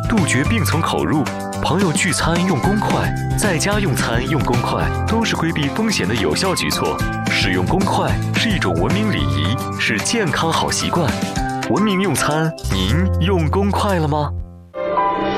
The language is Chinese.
杜绝病从口入。朋友聚餐用公筷，在家用餐用公筷，都是规避风险的有效举措。使用公筷是一种文明礼仪，是健康好习惯。文明用餐，您用公筷了吗？